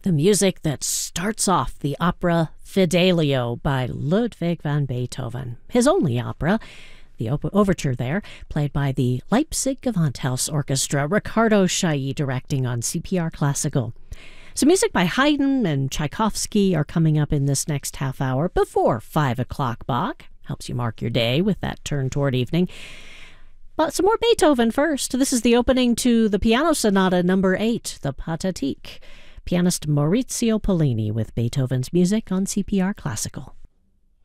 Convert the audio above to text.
The music that starts off the opera Fidelio by Ludwig van Beethoven, his only opera. The overture there, played by the Leipzig Gewandhaus Orchestra, Ricardo Chailly directing on CPR Classical. So music by Haydn and Tchaikovsky are coming up in this next half hour before 5 o'clock Bach. Helps you mark your day with that turn toward evening. But some more Beethoven first. This is the opening to the Piano Sonata No. 8, the Pathetique. Pianist Maurizio Pollini with Beethoven's music on CPR Classical.